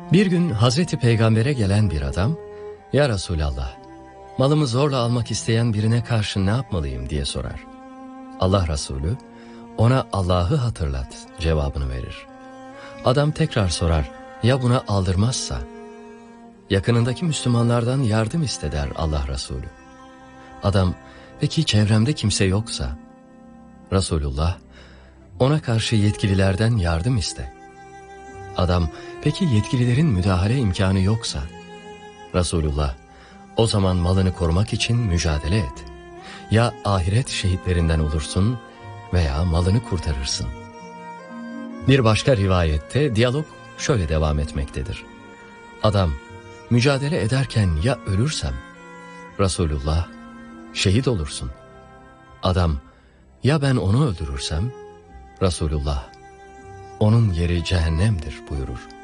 Bir gün Hazreti Peygamber'e gelen bir adam, "Ya Resulallah, malımı zorla almak isteyen birine karşı ne yapmalıyım?" diye sorar. Allah Resulü, "Ona Allah'ı hatırlat" cevabını verir. Adam tekrar sorar, "Ya buna aldırmazsa?" "Yakınındaki Müslümanlardan yardım iste" der Allah Resulü. Adam, "Peki çevremde kimse yoksa?" Resulullah, "Ona karşı yetkililerden yardım iste." Adam, "Peki yetkililerin müdahale imkanı yoksa?" Resulullah, "O zaman malını korumak için mücadele et. Ya ahiret şehitlerinden olursun veya malını kurtarırsın." Bir başka rivayette diyalog şöyle devam etmektedir. Adam, "Mücadele ederken ya ölürsem?" Resulullah, "Şehit olursun." Adam, "Ya ben onu öldürürsem?" Resulullah, "Onun yeri cehennemdir" buyurur.